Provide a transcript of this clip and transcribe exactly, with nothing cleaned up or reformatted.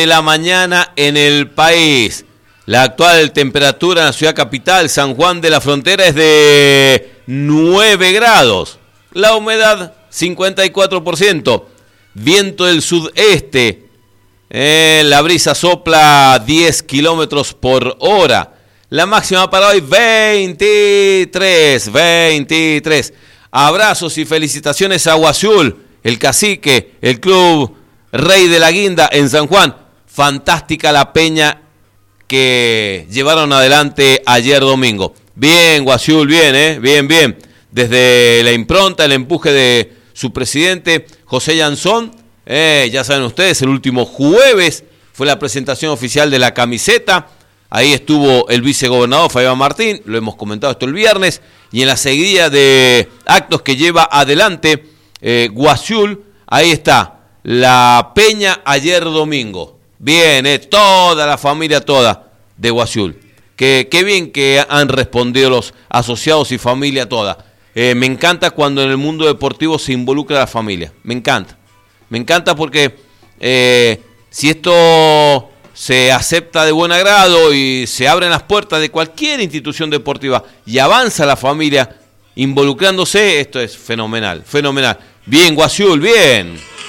De la mañana en el país. La actual temperatura en la ciudad capital, San Juan de la Frontera, es de nueve grados. La humedad, cincuenta y cuatro por ciento. Viento del sudeste. Eh, la brisa sopla diez kilómetros por hora. La máxima para hoy, veintitrés. veintitrés. Abrazos y felicitaciones a Guazul, el cacique, el club Rey de la Guinda en San Juan. Fantástica la peña que llevaron adelante ayer domingo. Bien, Guazul, bien, ¿eh? Bien, bien. Desde la impronta, el empuje de su presidente, José Yanzón. Eh, ya saben ustedes, el último jueves fue la presentación oficial de la camiseta. Ahí estuvo el vicegobernador Fabián Martín, lo hemos comentado esto el viernes. Y en la seguida de actos que lleva adelante eh, Guazul, ahí está la peña ayer domingo. Bien, eh, toda la familia toda de Guazul. Qué, qué bien que han respondido los asociados y familia toda. Eh, me encanta cuando en el mundo deportivo se involucra la familia. Me encanta. Me encanta porque eh, si esto se acepta de buen agrado y se abren las puertas de cualquier institución deportiva y avanza la familia involucrándose, esto es fenomenal, fenomenal. Bien, Guazul, bien.